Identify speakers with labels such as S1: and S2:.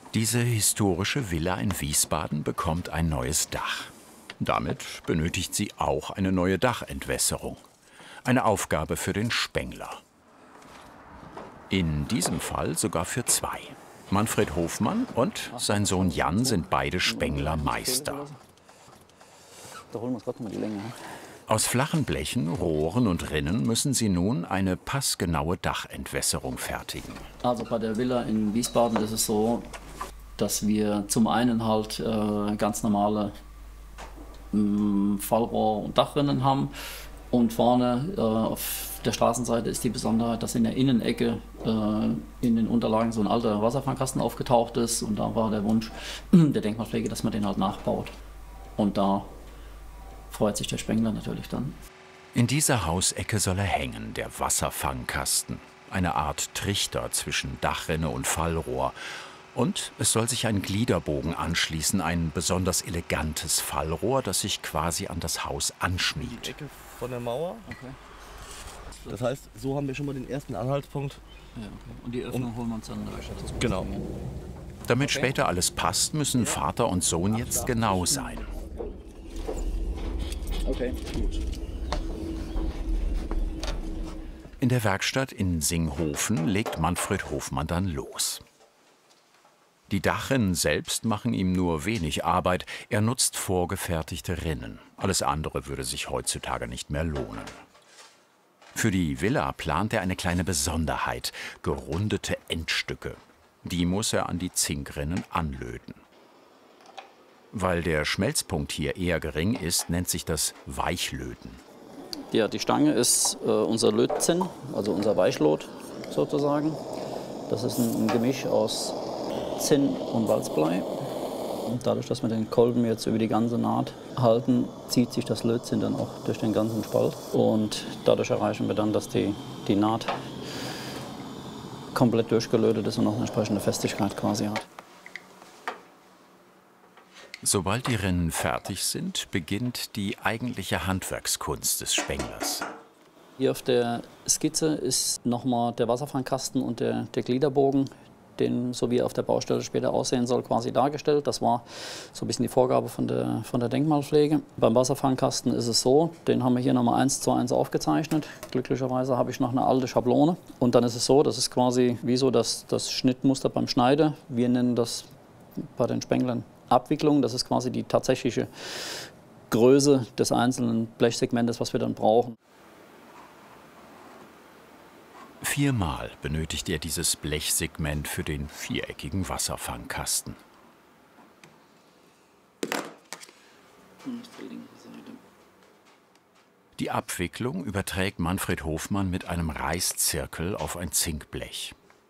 S1: Diese historische Villa in Wiesbaden bekommt ein neues Dach. Damit benötigt sie auch eine neue Dachentwässerung. Eine Aufgabe für den Spengler. In diesem Fall sogar für zwei. Manfred Hofmann und sein Sohn Jan sind beide Spenglermeister.
S2: Da holen wir uns gerade mal die Länge.
S1: Aus flachen Blechen, Rohren und Rinnen müssen sie nun eine passgenaue Dachentwässerung fertigen.
S2: Also bei der Villa in Wiesbaden ist es so, dass wir zum einen halt ganz normale Fallrohr- und Dachrinnen haben. Und vorne auf der Straßenseite ist die Besonderheit, dass in der Innenecke in den Unterlagen so ein alter Wasserfangkasten aufgetaucht ist. Und da war der Wunsch der Denkmalpflege, dass man den halt nachbaut. Und da freut sich der Spengler natürlich dann.
S1: In dieser Hausecke soll er hängen, der Wasserfangkasten. Eine Art Trichter zwischen Dachrinne und Fallrohr. Und es soll sich ein Gliederbogen anschließen, ein besonders elegantes Fallrohr, das sich quasi an das Haus anschmiegt.
S3: Die Ecke von der Mauer.
S2: Okay.
S3: Das heißt, so haben wir schon mal den ersten Anhaltspunkt.
S2: Ja, okay. Und die Öffnung holen wir uns dann in der Werkstatt.
S3: Genau.
S1: Damit später alles passt, müssen Vater und Sohn jetzt genau sein.
S2: Okay, gut.
S1: In der Werkstatt in Singhofen legt Manfred Hofmann dann los. Die Dachrinnen selbst machen ihm nur wenig Arbeit. Er nutzt vorgefertigte Rinnen. Alles andere würde sich heutzutage nicht mehr lohnen. Für die Villa plant er eine kleine Besonderheit: gerundete Endstücke. Die muss er an die Zinkrinnen anlöten. Weil der Schmelzpunkt hier eher gering ist, nennt sich das Weichlöten.
S2: Ja, die Stange ist unser Lötzinn, also unser Weichlot sozusagen. Das ist ein Gemisch aus Zinn und Walzblei. Und dadurch, dass wir den Kolben jetzt über die ganze Naht halten, zieht sich das Lötzinn dann auch durch den ganzen Spalt. Und dadurch erreichen wir dann, dass die Naht komplett durchgelötet ist und auch eine entsprechende Festigkeit quasi hat.
S1: Sobald die Rinnen fertig sind, beginnt die eigentliche Handwerkskunst des Spenglers.
S2: Hier auf der Skizze ist nochmal der Wasserfangkasten und der Gliederbogen, den, so wie er auf der Baustelle später aussehen soll, quasi dargestellt. Das war so ein bisschen die Vorgabe von der Denkmalpflege. Beim Wasserfangkasten ist es so, den haben wir hier nochmal 1:1 aufgezeichnet. Glücklicherweise habe ich noch eine alte Schablone. Und dann ist es so, das ist quasi wie so das Schnittmuster beim Schneide. Wir nennen das bei den Spenglern Abwicklung. Das ist quasi die tatsächliche Größe des einzelnen Blechsegmentes, was wir dann brauchen.
S1: 4-mal benötigt er dieses Blechsegment für den viereckigen Wasserfangkasten. Die Abwicklung überträgt Manfred Hofmann mit einem Reißzirkel auf ein Zinkblech.